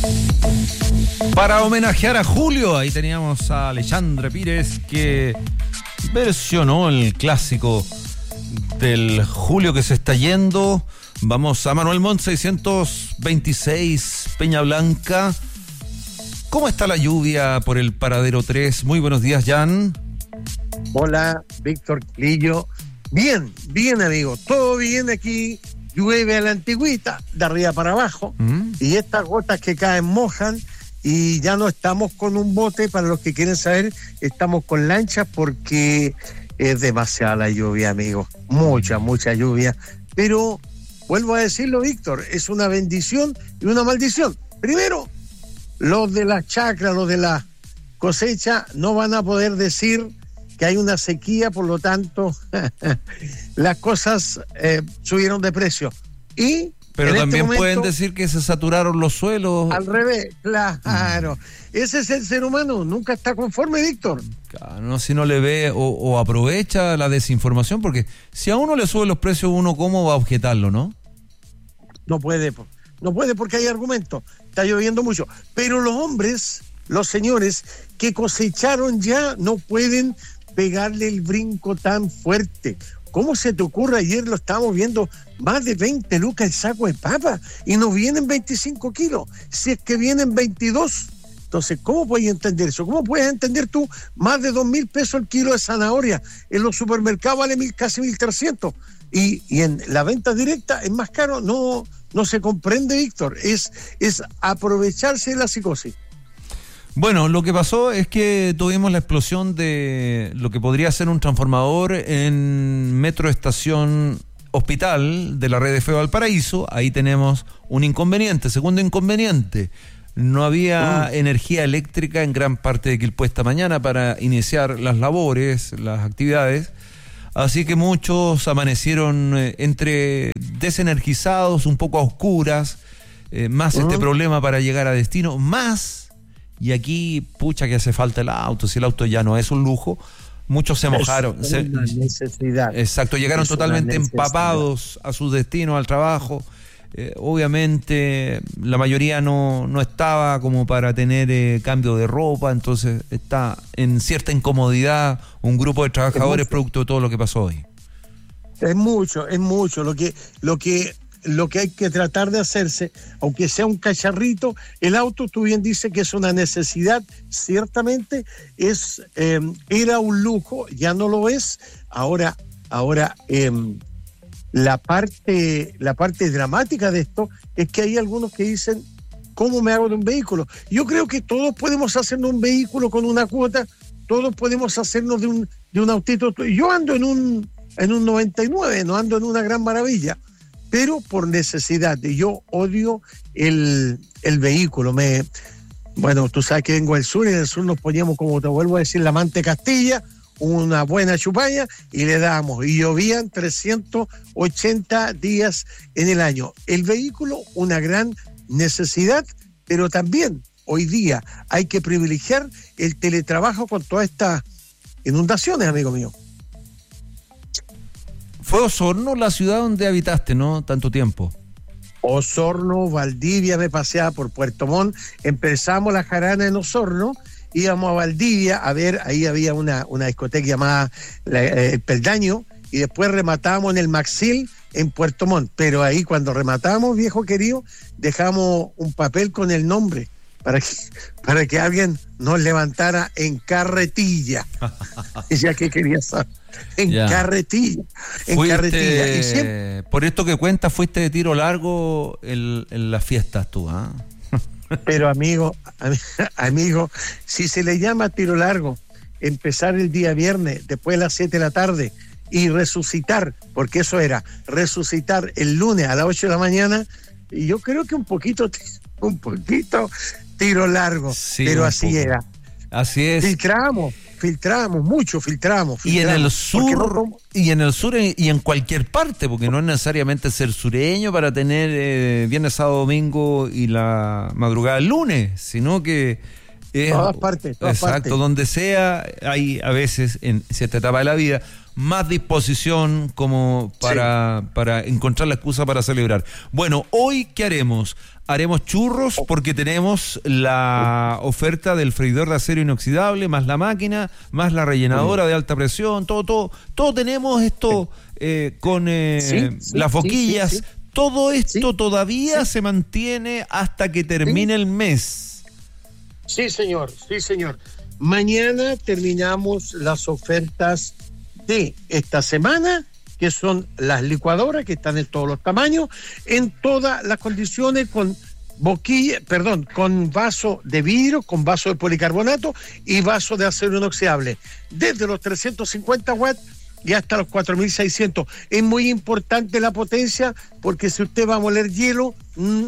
Para homenajear a Julio, ahí teníamos a Alexandre Pires que versionó el clásico del Julio que se está yendo. Vamos a Manuel Montt 626, Peña Blanca. ¿Cómo está la lluvia por el Paradero 3? Muy buenos días, Jan. Hola, Víctor Lillo. Bien, amigo. Todo bien aquí. Llueve a la antigüita, de arriba para abajo. Y estas gotas que caen mojan. Y ya no estamos con un bote, para los que quieren saber, estamos con lanchas porque es demasiada la lluvia, amigo. Mucha lluvia. Pero, vuelvo a decirlo, Víctor, es una bendición y una maldición. Primero, los de las chacras, los de la cosecha, no van a poder decir que hay una sequía, por lo tanto, las cosas subieron de precio. Pero también pueden decir que se saturaron los suelos. Al revés, claro. Ese es el ser humano, nunca está conforme, Víctor. Claro, no, si no le ve o aprovecha la desinformación, porque si a uno le suben los precios, uno cómo va a objetarlo, ¿no? No puede porque hay argumentos. Está lloviendo mucho. Pero los hombres, los señores que cosecharon ya no pueden pegarle el brinco tan fuerte. ¿Cómo se te ocurre? Ayer lo estábamos viendo, más de 20 lucas el saco de papa y no vienen 25 kilos, si es que vienen 22. Entonces, ¿cómo puedes entender eso? ¿Cómo puedes entender tú más de 2.000 pesos el kilo de zanahoria? En los supermercados vale casi 1.300 y en la venta directa es más caro. No se comprende, Víctor. Es aprovecharse de la psicosis. Bueno, lo que pasó es que tuvimos la explosión de lo que podría ser un transformador en Metro Estación Hospital de la red de Feo Valparaíso. Ahí tenemos un inconveniente. Segundo inconveniente, no había energía eléctrica en gran parte de Quilpué esta mañana para iniciar las labores, las actividades. Así que muchos amanecieron entre desenergizados, un poco a oscuras, más este problema para llegar a destino, más... Y aquí, pucha, que hace falta el auto, si el auto ya no es un lujo, muchos se mojaron. Es una necesidad. Exacto, llegaron es totalmente empapados a su destino, al trabajo. Obviamente, la mayoría no estaba como para tener cambio de ropa, entonces está en cierta incomodidad un grupo de trabajadores producto de todo lo que pasó hoy. Es mucho lo que hay que tratar de hacerse, aunque sea un cacharrito. El auto, tú bien dices que es una necesidad, ciertamente era un lujo, ya no lo es. Ahora la parte dramática de esto es que hay algunos que dicen, ¿cómo me hago de un vehículo? Yo creo que todos podemos hacernos un vehículo con una cuota, todos podemos hacernos de un autito. Yo ando en un 99, no ando en una gran maravilla, pero por necesidad. Yo odio el vehículo. Bueno, tú sabes que vengo del sur, y en el sur nos poníamos, como te vuelvo a decir, la mante Castilla, una buena chupalla, y le dábamos. Y llovían 380 días en el año. El vehículo, una gran necesidad, pero también hoy día hay que privilegiar el teletrabajo con todas estas inundaciones, amigo mío. Fue Osorno la ciudad donde habitaste, ¿no? Tanto tiempo. Osorno, Valdivia, me paseaba por Puerto Montt. Empezamos la jarana en Osorno, íbamos a Valdivia a ver, ahí había una discoteca llamada El Peldaño, y después rematábamos en el Maxil en Puerto Montt. Pero ahí cuando rematamos, viejo querido, dejamos un papel con el nombre para que alguien nos levantara en carretilla. Ya que quería saber. En carretilla. Y siempre... Por esto que cuentas, fuiste de tiro largo en las fiestas tú, ¿ah? Pero amigo, si se le llama tiro largo, empezar el día viernes, después de las 7 de la tarde, y resucitar, porque eso era, resucitar el lunes a las 8 de la mañana, y yo creo que un poquito tiro largo, sí, pero así poco era. Así es. Filtramos mucho. Y en el sur, y en cualquier parte, porque no es necesariamente ser sureño para tener viernes, sábado, domingo y la madrugada del lunes, sino que Todas partes. Exacto, donde sea, hay a veces en cierta etapa de la vida más disposición como para encontrar la excusa para celebrar. Bueno, hoy ¿qué haremos? Haremos churros porque tenemos la oferta del freidor de acero inoxidable, más la máquina, más la rellenadora de alta presión, todo tenemos esto con las boquillas. Sí. Todo esto todavía se mantiene hasta que termine el mes. Sí, señor. Mañana terminamos las ofertas de esta semana, que son las licuadoras, que están en todos los tamaños, en todas las condiciones, con con vaso de vidrio, con vaso de policarbonato y vaso de acero inoxidable, desde los 350 watts y hasta los 4600. Es muy importante la potencia, porque si usted va a moler hielo,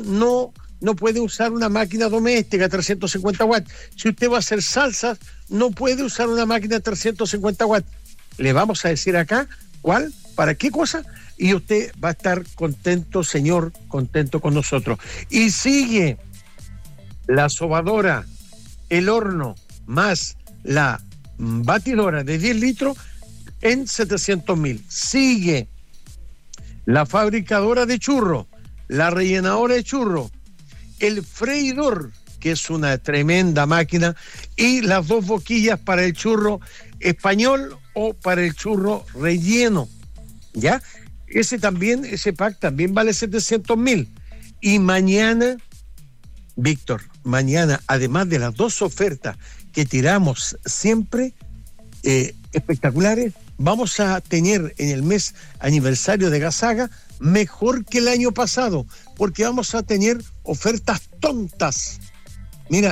no puede usar una máquina doméstica 350 watts. Si usted va a hacer salsas, no puede usar una máquina 350 watts. Le vamos a decir acá cuál, para qué cosa, y usted va a estar contento, señor, contento con nosotros. Y sigue la sobadora, el horno, más la batidora de 10 litros en 700.000. Sigue la fabricadora de churro, la rellenadora de churro, el freidor, que es una tremenda máquina, y las 2 boquillas para el churro español o para el churro relleno, ¿ya? Ese pack también vale 700.000. Y mañana, Víctor, además de las 2 ofertas que tiramos siempre, espectaculares, vamos a tener en el mes aniversario de Gasaga mejor que el año pasado, porque vamos a tener ofertas tontas. Mira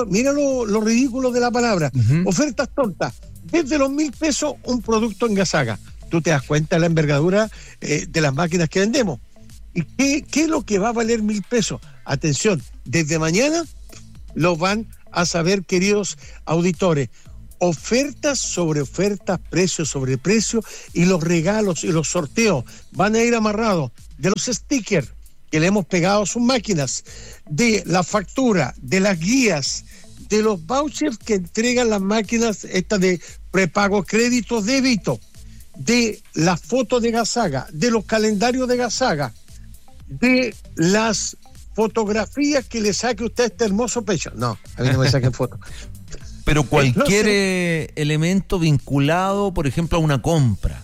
lo ridículo de la palabra. Ofertas tontas. Desde los 1.000 pesos un producto en Gasaga. Tú te das cuenta de la envergadura de las máquinas que vendemos. ¿Y qué es lo que va a valer 1.000 pesos? Atención, desde mañana lo van a saber, queridos auditores. Ofertas sobre ofertas, precios sobre precios, y los regalos y los sorteos van a ir amarrados de los stickers que le hemos pegado a sus máquinas, de la factura, de las guías, de los vouchers que entregan las máquinas estas de prepago crédito débito, de las fotos de Gasaga, de los calendarios de Gasaga, de las fotografías que le saque usted a este hermoso pecho. No, a mí no me saquen fotos. Pero cualquier elemento vinculado, por ejemplo, a una compra.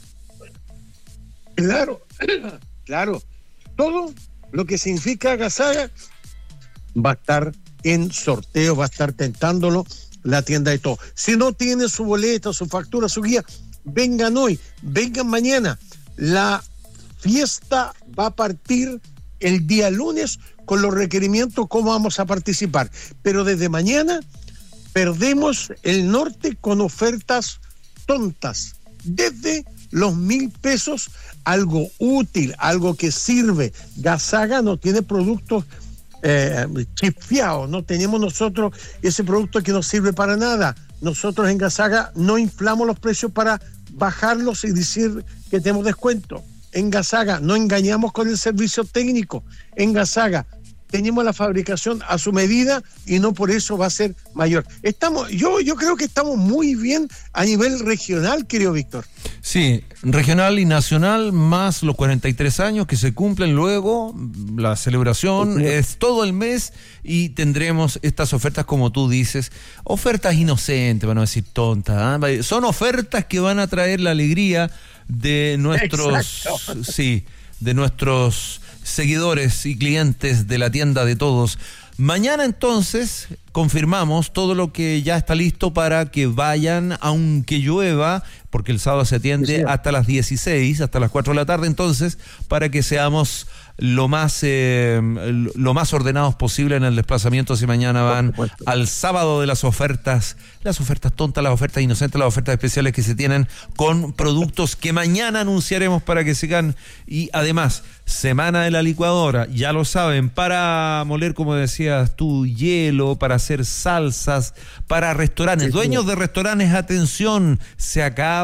Claro. Todo lo que significa Gasaga va a estar en sorteo, va a estar tentándolo la tienda de todo. Si no tiene su boleta, su factura, su guía, vengan hoy, vengan mañana. La fiesta va a partir el día lunes con los requerimientos, cómo vamos a participar. Pero desde mañana perdemos el norte con ofertas tontas. Desde los 1.000 pesos, algo útil, algo que sirve. Gasaga no tiene productos chifiados, no tenemos nosotros ese producto que no sirve para nada. Nosotros en Gasaga no inflamos los precios para bajarlos y decir que tenemos descuento. En Gasaga no engañamos con el servicio técnico. En Gasaga tenemos la fabricación a su medida y no por eso va a ser mayor. Yo creo que estamos muy bien a nivel regional, querido Víctor. Sí, regional y nacional, más los 43 años que se cumplen luego. La celebración es todo el mes y tendremos estas ofertas, como tú dices, ofertas inocentes, para no decir tontas, ¿eh? Son ofertas que van a traer la alegría de nuestros, de nuestros seguidores y clientes de la tienda de todos. Mañana entonces confirmamos todo lo que ya está listo para que vayan, aunque llueva, porque el sábado se atiende hasta las 16, hasta las 4 de la tarde, entonces, para que seamos lo más ordenados posible en el desplazamiento si mañana van al sábado de las ofertas tontas, las ofertas inocentes, las ofertas especiales que se tienen con productos que mañana anunciaremos para que sigan. Y además, semana de la licuadora, ya lo saben, para moler, como decías tú, hielo, para hacer salsas, para restaurantes, dueños de restaurantes, atención, se acaba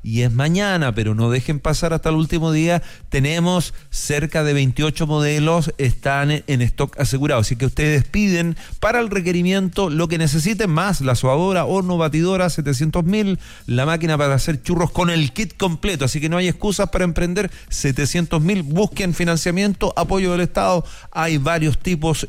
y es mañana, pero no dejen pasar hasta el último día. Tenemos cerca de 28 modelos, están en stock asegurado, así que ustedes piden para el requerimiento lo que necesiten, más la sobadora, horno, batidora, 700.000, la máquina para hacer churros con el kit completo, así que no hay excusas para emprender. 700.000, busquen financiamiento, apoyo del Estado, hay varios tipos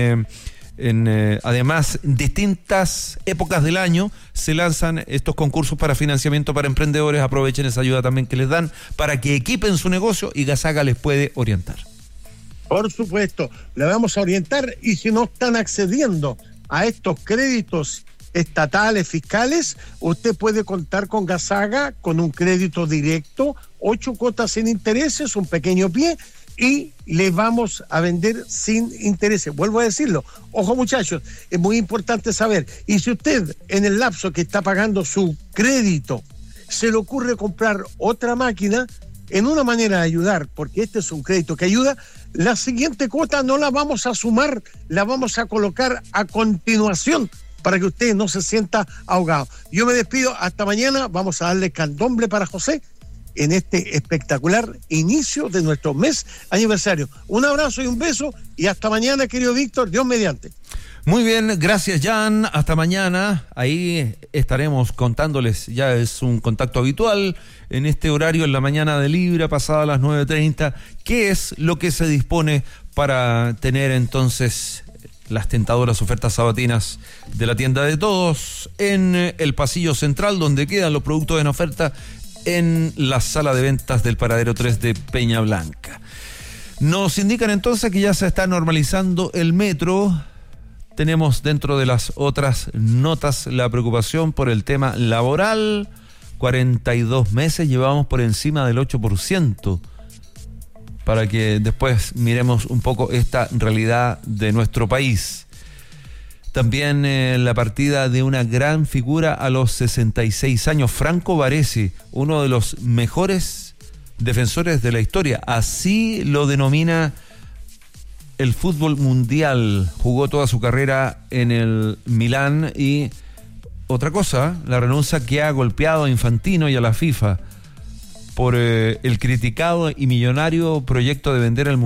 además, distintas épocas del año se lanzan estos concursos para financiamiento para emprendedores. Aprovechen esa ayuda también que les dan para que equipen su negocio y Gasaga les puede orientar. Por supuesto, le vamos a orientar, y si no están accediendo a estos créditos estatales, fiscales, usted puede contar con Gasaga con un crédito directo, 8 cuotas sin intereses, un pequeño pie, y le vamos a vender sin intereses. Vuelvo a decirlo, ojo muchachos, es muy importante saber, y si usted en el lapso que está pagando su crédito se le ocurre comprar otra máquina, en una manera de ayudar, porque este es un crédito que ayuda, la siguiente cuota no la vamos a sumar, la vamos a colocar a continuación para que usted no se sienta ahogado. Yo me despido, hasta mañana, vamos a darle candomble para José en este espectacular inicio de nuestro mes aniversario. Un abrazo y un beso, y hasta mañana, querido Víctor, Dios mediante. Muy bien, gracias Jan, hasta mañana. Ahí estaremos contándoles, ya es un contacto habitual en este horario, en la mañana de Libra, pasada las 9:30, qué es lo que se dispone para tener entonces las tentadoras ofertas sabatinas de la tienda de todos en el pasillo central, donde quedan los productos en oferta, en la sala de ventas del Paradero 3 de Peña Blanca. Nos indican entonces que ya se está normalizando el metro. Tenemos dentro de las otras notas la preocupación por el tema laboral. 42 meses llevamos por encima del 8%, para que después miremos un poco esta realidad de nuestro país. También la partida de una gran figura a los 66 años, Franco Baresi, uno de los mejores defensores de la historia. Así lo denomina el fútbol mundial. Jugó toda su carrera en el Milán. Y otra cosa, la renuncia que ha golpeado a Infantino y a la FIFA por el criticado y millonario proyecto de vender el